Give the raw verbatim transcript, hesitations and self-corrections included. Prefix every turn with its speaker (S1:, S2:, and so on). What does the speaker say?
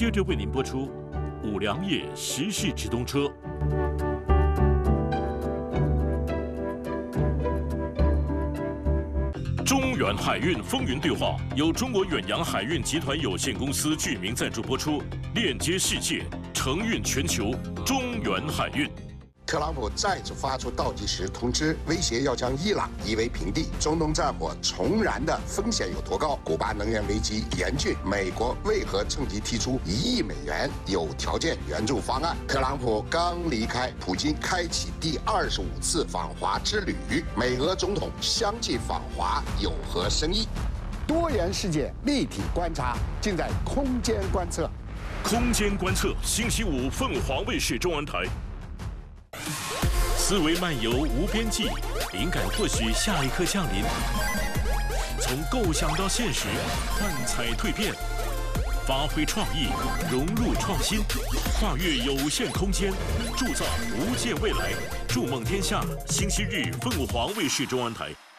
S1: 接着为您播出五粮液时事直通车。中远海运风云对话由中国远洋海运集团有限公司具名赞助播出，链接世界，承运全球，中远海运。
S2: 特朗普再次发出倒计时通知，威胁要将伊朗夷为平地。中东战火重燃的风险有多高？古巴能源危机严峻，美国为何趁机提出一亿美元有条件援助方案？特朗普刚离开，普京开启第二十五次访华之旅，美俄总统相继访华有何深意？多元世界立体观察，尽在空间观测。
S1: 空间观测，星期五凤凰卫视中文台。 思维漫游无边际，灵感或许下一刻降临。从构想到现实，幻彩蜕变，发挥创意，融入创新，跨越有限空间，铸造无限未来。筑梦天下，星期日凤凰卫视中文台。